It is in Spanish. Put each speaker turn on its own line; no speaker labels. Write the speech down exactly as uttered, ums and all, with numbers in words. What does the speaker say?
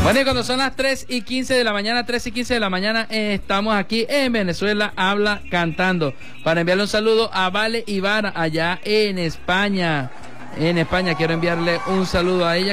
Bueno, y cuando son las tres y quince de la mañana, tres y quince de la mañana, eh, estamos aquí en Venezuela Habla Cantando, para enviarle un saludo a Vale Ibarra allá en España. En España quiero enviarle un saludo a ella.